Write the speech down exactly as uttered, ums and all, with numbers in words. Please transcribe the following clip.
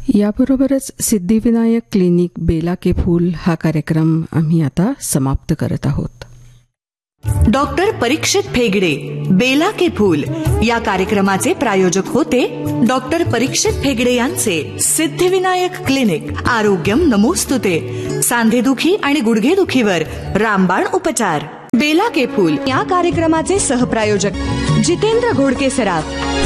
याबरोबरच सिद्धिविनायक क्लिनिक बेला के फूल हा कार्यक्रम आम्ही आता समाप्त करत आहोत. डॉक्टर परीक्षित फेगडे, बेला के फूल या कार्यक्रमाचे प्रायोजक होते डॉक्टर परीक्षित फेगडे यांचे सिद्धिविनायक क्लिनिक. आरोग्यम नमोस्तुते. सांधेदुखी आणि गुडघेदुखीवर रामबाण उपचार. बेला के फूल या कार्यक्रमाचे सहप्रायोजक जितेंद्र घोडके सराफ.